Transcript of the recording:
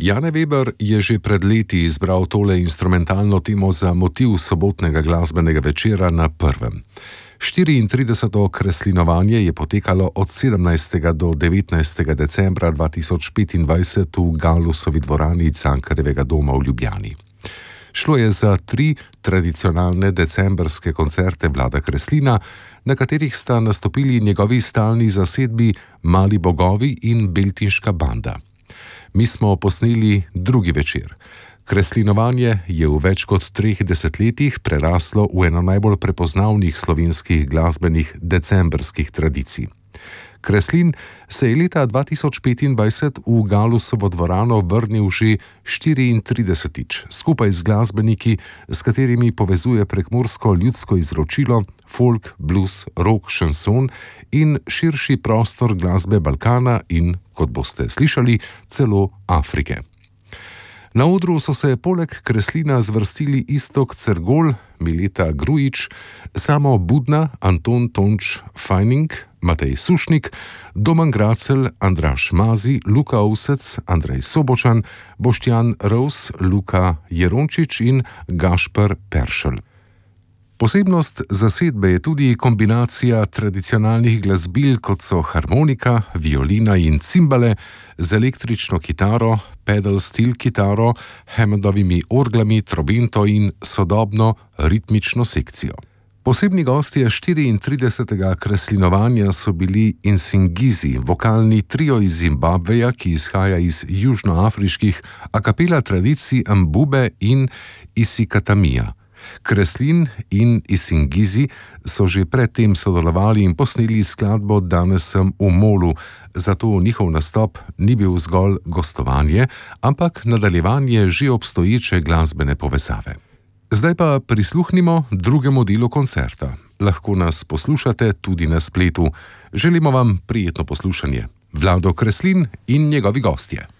Jane Weber je že pred leti izbral tole instrumentalno temo za motiv sobotnega glasbenega večera na Prvem. 34. kreslinovanje je potekalo od 17. do 19. decembra 2025 v Galusovi dvorani Cankarjevega doma v Ljubljani. Šlo je za 3 tradicionalne decembrske koncerte Vlada Kreslina, na katerih sta nastopili njegovi stalni zasedbi Mali bogovi in Beltinška banda. Mi smo posneli drugi večer. Kreslinovanje je v več kot 3 desetletjih preraslo v eno najbolj prepoznavnih slovenskih glasbenih decembrskih tradicij. Kreslin se je leta 2025 v Galusovo dvorano vrnil že 34. skupaj z glasbeniki, s katerimi povezuje prekmursko ljudsko izročilo, folk, blues, rock, šanson in širši prostor glasbe Balkana in, kot boste slišali, celo Afrike. Na odru so se poleg Kreslina zvrstili Iztok Cergol, Mileta Grujič, Samo Budna, Anton Tonč Fajning, Matej Sušnik, Domen Gracel, Andraž Mazi, Luka Ovsec, Andrej Sobočan, Boštjan Rovs, Luka Jerončič in Gašper Peršelj. Posebnost zasedbe je tudi kombinacija tradicionalnih glasbil, kot so harmonika, violina in cimbale, z električno kitaro, pedal steel kitaro, Hammondovimi orglami, trobento in sodobno ritmično sekcijo. Posebni gostje 34. kreslinovanja so bili Insingizi, vokalni trio iz Zimbabveja, ki izhaja iz južnoafriških a capella tradicij Mbube in Isikatamija. Kreslin in Isingizi so že predtem sodelovali in posneli skladbo Danes sem v molu, zato njihov nastop ni bil zgolj gostovanje, ampak nadaljevanje že obstoječe glasbene povezave. Zdaj pa prisluhnimo drugemu delu koncerta. Lahko nas poslušate tudi na spletu. Želimo vam prijetno poslušanje. Vlado Kreslin in njegovi gostje.